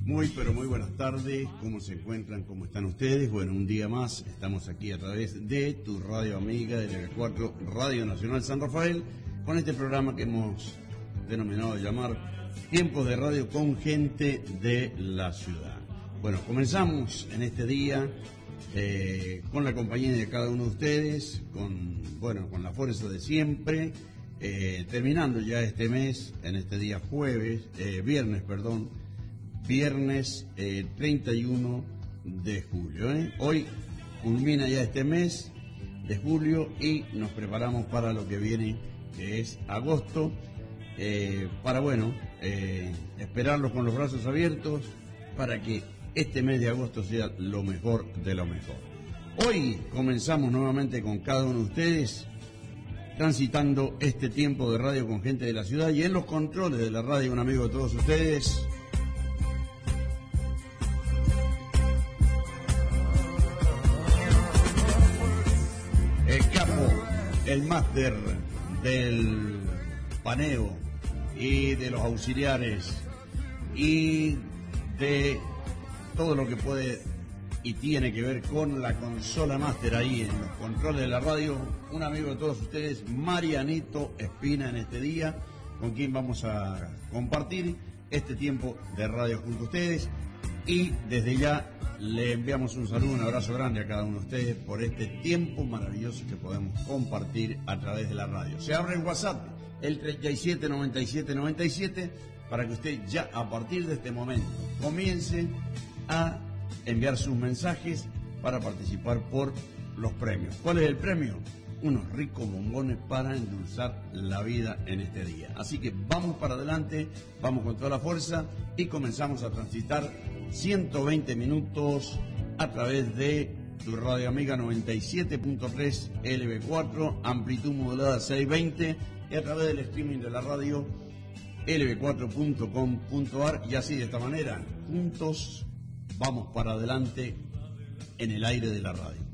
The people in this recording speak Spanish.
Muy, pero muy buenas tardes. ¿Cómo se encuentran? ¿Cómo están ustedes? Bueno, un día más estamos aquí a través de tu radio amiga de LB4 Radio Nacional San Rafael con este programa que hemos denominado llamar Tiempos de Radio con Gente de la Ciudad. Bueno, comenzamos en este día con la compañía de cada uno de ustedes, con la fuerza de siempre, terminando ya este mes, en este día viernes 31 de julio. Hoy culmina ya este mes de julio y nos preparamos para lo que viene, que es agosto, para esperarlos con los brazos abiertos para que este mes de agosto sea lo mejor de lo mejor. Hoy comenzamos nuevamente con cada uno de ustedes, transitando este tiempo de radio con gente de la ciudad, y en los controles de la radio un amigo de todos ustedes, el capo, el máster del paneo y de los auxiliares y de todo lo que puede y tiene que ver con la consola máster ahí en los controles de la radio, un amigo de todos ustedes, Marianito Espina, en este día, con quien vamos a compartir este tiempo de radio junto a ustedes, y desde ya le enviamos un saludo, un abrazo grande a cada uno de ustedes por este tiempo maravilloso que podemos compartir a través de la radio. Se abre el WhatsApp, el 379797, para que usted ya a partir de este momento comience a enviar sus mensajes para participar por los premios. ¿Cuál es el premio? Unos ricos bombones para endulzar la vida en este día. Así que vamos para adelante, vamos con toda la fuerza y comenzamos a transitar 120 minutos a través de tu radio amiga 97.3 LB4, amplitud modulada 620, y a través del streaming de la radio lb4.com.ar, y así de esta manera juntos vamos para adelante en el aire de la radio.